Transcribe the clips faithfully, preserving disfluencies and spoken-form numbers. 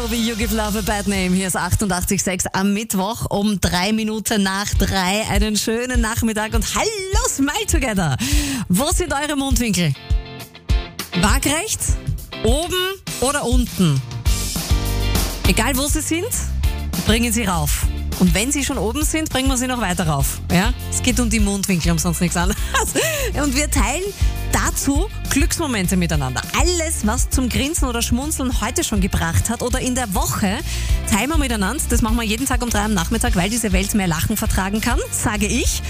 Wie You Give Love a Bad Name. Hier ist achtundachtzig Komma sechs am Mittwoch um drei Minuten nach drei. Einen schönen Nachmittag und hallo Smile Together. Wo sind eure Mundwinkel? Waagrecht? Oben oder unten? Egal wo sie sind, bringen sie rauf. Und wenn sie schon oben sind, bringen wir sie noch weiter rauf. Ja? Es geht um die Mundwinkel, um sonst nichts anderes. Und wir teilen dazu Glücksmomente miteinander. Alles, was zum Grinsen oder Schmunzeln heute schon gebracht hat oder in der Woche, teilen wir miteinander. Das machen wir jeden Tag um drei am Nachmittag, weil diese Welt mehr Lachen vertragen kann, sage ich.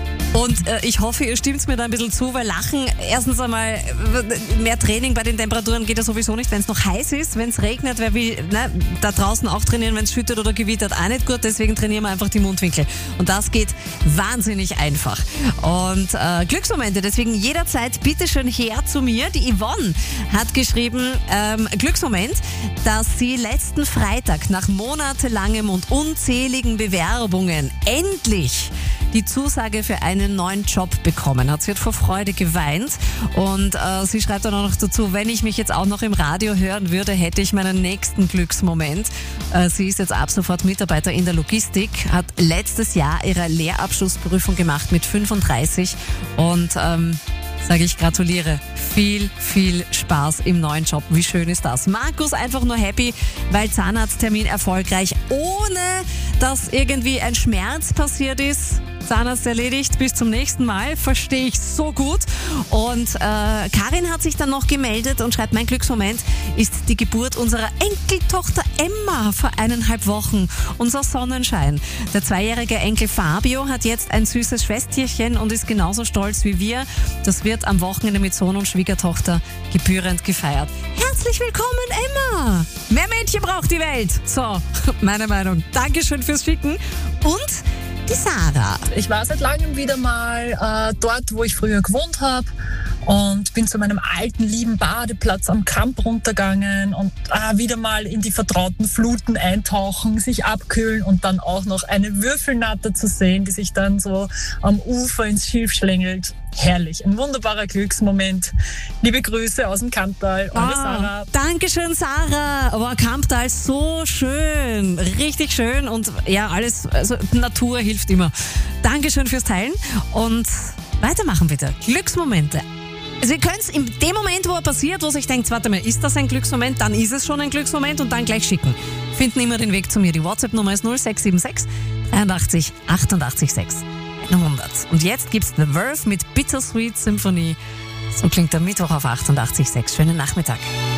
Und äh, ich hoffe, ihr stimmt mir da ein bisschen zu, weil Lachen, erstens einmal, mehr Training bei den Temperaturen geht ja sowieso nicht, wenn es noch heiß ist, wenn es regnet, wer will ne, da draußen auch trainieren, wenn es schüttet oder gewittert, auch nicht gut, deswegen trainieren wir einfach die Mundwinkel. Und das geht wahnsinnig einfach. Und äh, Glücksmomente, deswegen jederzeit bitteschön her zu mir. Die Yvonne hat geschrieben, ähm, Glücksmoment, dass sie letzten Freitag nach monatelangem und unzähligen Bewerbungen endlich die Zusage für einen neuen Job bekommen hat. Sie hat vor Freude geweint und äh, sie schreibt dann auch noch dazu, wenn ich mich jetzt auch noch im Radio hören würde, hätte ich meinen nächsten Glücksmoment. Äh, sie ist jetzt ab sofort Mitarbeiter in der Logistik, hat letztes Jahr ihre Lehrabschlussprüfung gemacht mit fünfunddreißig und ähm, sage ich gratuliere. Viel, viel Spaß im neuen Job. Wie schön ist das? Markus einfach nur happy, weil Zahnarzttermin erfolgreich, ohne dass irgendwie ein Schmerz passiert ist. Zahnarzt erledigt, bis zum nächsten Mal, verstehe ich so gut. Und äh, Karin hat sich dann noch gemeldet und schreibt, mein Glücksmoment ist die Geburt unserer Enkeltochter Emma vor eineinhalb Wochen. Unser Sonnenschein. Der zweijährige Enkel Fabio hat jetzt ein süßes Schwesterchen und ist genauso stolz wie wir. Das wird am Wochenende mit Sohn und Schwiegertochter gebührend gefeiert. Herzlich willkommen, Emma! Mehr Mädchen braucht die Welt. So, meine Meinung. Dankeschön fürs Schicken. Und die Sarah. Ich war seit langem wieder mal äh, dort, wo ich früher gewohnt habe und bin zu meinem alten, lieben Badeplatz am Kamp runtergegangen und äh, wieder mal in die vertrauten Fluten eintauchen, sich abkühlen und dann auch noch eine Würfelnatter zu sehen, die sich dann so am Ufer ins Schilf schlängelt. Herrlich, ein wunderbarer Glücksmoment. Liebe Grüße aus dem Kamptal, eure ah, Sarah. Dankeschön, Sarah. Aber Kamptal, so schön, richtig schön und ja, alles, also Natur hilft immer. Dankeschön fürs Teilen und weitermachen bitte. Glücksmomente. Also ihr könnt in dem Moment, wo er passiert, wo sich denkt, warte mal, ist das ein Glücksmoment? Dann ist es schon ein Glücksmoment und dann gleich schicken. Finden immer den Weg zu mir. Die WhatsApp-Nummer ist null sechs sieben sechs dreiundachtzig achtundachtzig sechs. hundert. Und jetzt gibt's The Verve mit Bittersweet Symphony. So klingt der Mittwoch auf achtundachtzig Komma sechs. Schönen Nachmittag.